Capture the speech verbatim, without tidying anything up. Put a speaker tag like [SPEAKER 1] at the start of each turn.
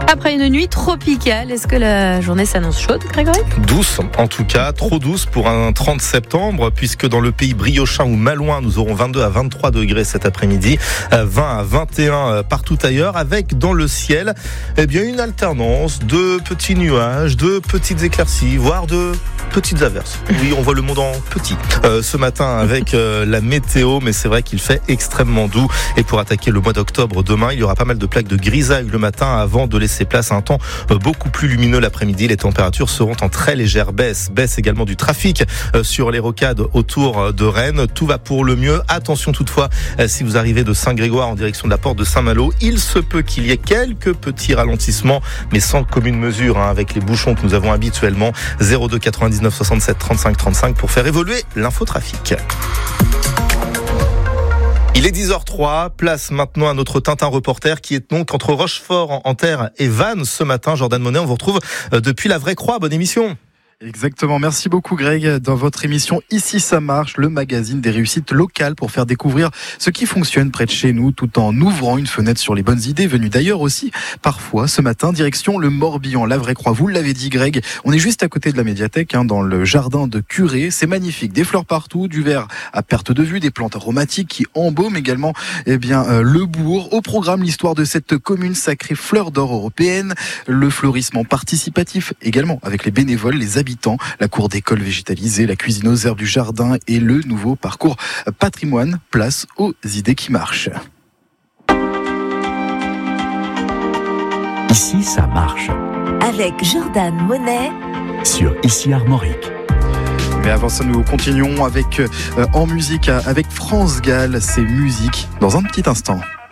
[SPEAKER 1] Après une nuit tropicale, est-ce que la journée s'annonce chaude, Grégory ?
[SPEAKER 2] Douce, en tout cas, trop douce pour un trente septembre, puisque dans le pays briochin ou malouin, nous aurons vingt-deux à vingt-trois degrés cet après-midi, vingt à vingt et un partout ailleurs, avec dans le ciel, eh bien, une alternance de petits nuages, de petites éclaircies, voire de petites averses. Oui, on voit le monde en petit euh, ce matin avec euh, la météo, mais c'est vrai qu'il fait extrêmement doux. Et pour attaquer le mois d'octobre demain, il y aura pas mal de plaques de grisaille le matin avant de laisser place à un temps euh, beaucoup plus lumineux l'après-midi. Les températures seront en très légère baisse. Baisse également du trafic euh, sur les rocades autour de Rennes. Tout va pour le mieux. Attention toutefois, euh, si vous arrivez de Saint-Grégoire en direction de la porte de Saint-Malo, il se peut qu'il y ait quelques petits ralentissements, mais sans commune mesure hein, avec les bouchons que nous avons habituellement. zéro deux quatre-vingt-dix-neuf soixante-sept trente-cinq trente-cinq pour faire évoluer l'infotrafic. Il est dix heures trois, place maintenant à notre Tintin reporter qui est donc entre Rochefort en terre et Vannes ce matin. Jordan Monet, on vous retrouve depuis la Vraie Croix. Bonne émission.
[SPEAKER 3] Exactement, merci beaucoup Greg. Dans votre émission Ici ça marche, le magazine des réussites locales pour faire découvrir ce qui fonctionne près de chez nous tout en ouvrant une fenêtre sur les bonnes idées venues d'ailleurs aussi. Parfois, ce matin, direction le Morbihan, la Vraie Croix. Vous l'avez dit Greg, on est juste à côté de la médiathèque, hein, dans le jardin de Curé. C'est magnifique, des fleurs partout, du vert à perte de vue, des plantes aromatiques qui embaument également eh bien, euh, le bourg. Au programme, l'histoire de cette commune sacrée fleur d'or européenne, le fleurissement participatif également avec les bénévoles, les habitants, la cour d'école végétalisée, la cuisine aux herbes du jardin et le nouveau parcours patrimoine. Place aux idées qui marchent.
[SPEAKER 4] Ici, ça marche.
[SPEAKER 5] Avec Jordan Monet
[SPEAKER 4] sur Ici Armorique.
[SPEAKER 3] Mais avant ça, nous continuons avec, euh, en musique avec France Gall. C'est musique dans un petit instant.